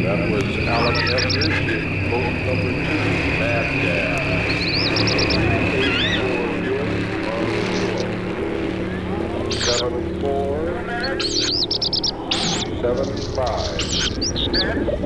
That was Alex Evers in boat number 2, Bad Gas. 7-4, 7-5.